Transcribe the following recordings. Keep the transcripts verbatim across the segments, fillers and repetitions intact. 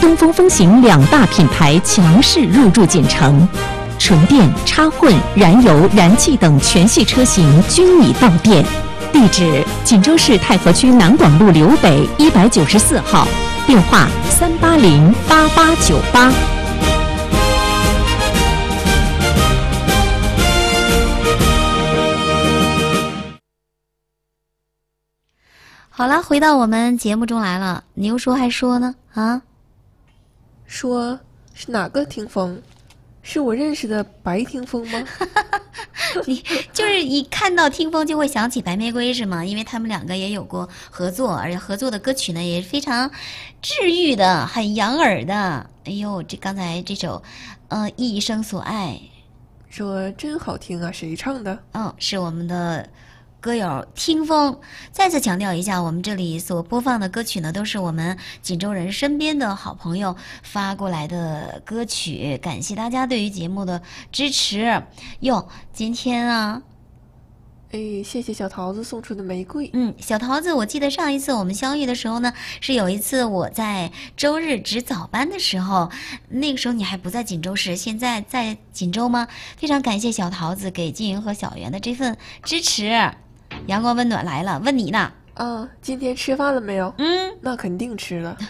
东风风行两大品牌强势入驻锦城，纯电、插混、燃油、燃气等全系车型均已到店。地址：锦州市太和区南广路刘北一百九十四号，电话三八零八八九八。 好了，回到我们节目中来了。你又说还说呢？啊？ 说是哪个听风？是我认识的白听风吗？ 你就是一看到听风就会想起白玫瑰是吗？因为他们两个也有过合作，而且合作的歌曲呢也是非常治愈的，很养耳的。哎呦，这刚才这首，呃，一生所爱， 说真好听啊，谁唱的？ 嗯，是我们的歌友听风。再次强调一下，我们这里所播放的歌曲呢，都是我们锦州人身边的好朋友发过来的歌曲，感谢大家对于节目的支持。哟，今天啊， 哎，谢谢小桃子送出的玫瑰。 嗯，小桃子，我记得上一次我们相遇的时候呢，是有一次我在周日值早班的时候，那个时候你还不在锦州市，现在在锦州吗？非常感谢小桃子给静莹和小圆的这份支持。阳光温暖来了，问你呢？ 啊，今天吃饭了没有？ 嗯， 那肯定吃了。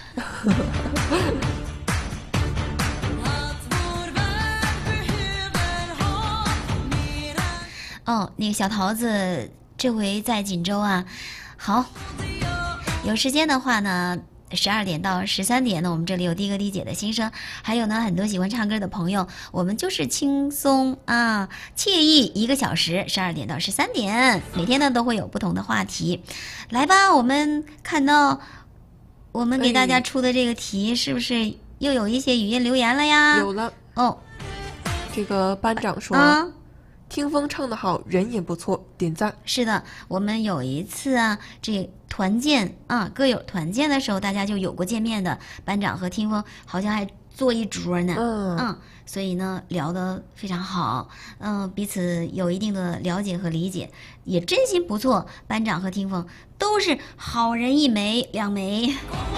哦，那个小桃子这回在锦州啊。好，有时间的话呢，十二点到十三点呢，我们这里有的哥的姐的心声，还有呢很多喜欢唱歌的朋友，我们就是轻松啊惬意一个小时，十二点到十三点，每天呢都会有不同的话题。来吧，我们看到我们给大家出的这个题，是不是又有一些语音留言了呀？ 有了哦。 这个班长说。 啊， 听风唱得好，人也不错，点赞。 是的，我们有一次啊，这团建啊，歌友团建的时候，大家就有过见面的。班长和听风好像还坐一桌呢， 嗯嗯，所以呢聊得非常好，嗯，彼此有一定的了解和理解，也真心不错。班长和听风都是好人一枚两枚。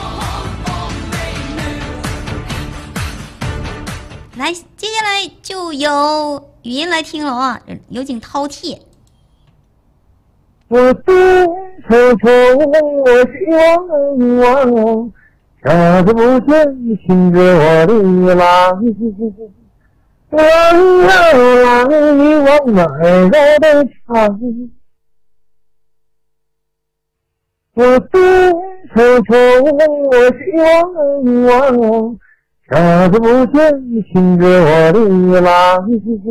来，接下来就有语音来听了啊，有请饕餮。 我独抽抽，我希望望，啥子不见寻着我的郎，郎呀郎，你往哪儿来的唱？我独抽抽，我希望望。啥子不见寻着我的郎，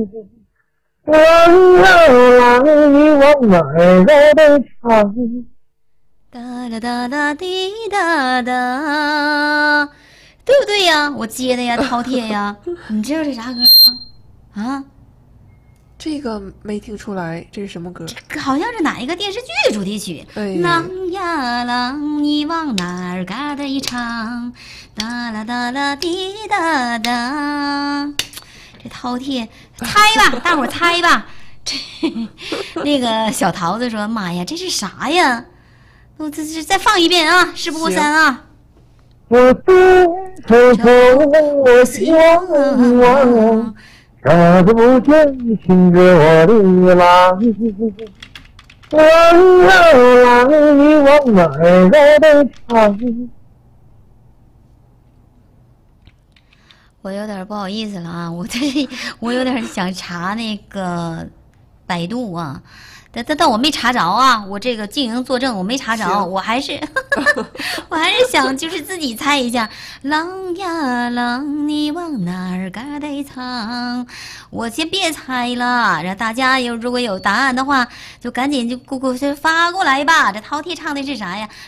郎呀郎，你往哪儿来的唱？ 哒哒哒哒滴哒哒，对不对呀？我接的呀，饕餮呀，你知道这啥歌吗？啊， 这个没听出来，这是什么歌？ 这好像是哪一个电视剧的主题曲？ 哎、 郎呀郎，你往哪儿嘎的一唱？哒啦哒啦滴哒哒。这饕餮，猜吧，大伙儿猜吧。这那个小桃子说：“妈呀，这是啥呀？我这这再放一遍啊！事不过三啊！” 我独抽抽，我希望，啥子不见寻着我的郎，郎呀郎，你往哪儿来的唱？ 我有点不好意思了啊，我这我有点想查那个百度啊，但但但我没查着啊，我这个经营作证我没查着，我还是我还是想就是自己猜一下，郎呀郎，你往哪儿嘎的唱？我先别猜了，让大家有如果有答案的话，就赶紧就过过去发过来吧。这饕餮唱的是啥呀？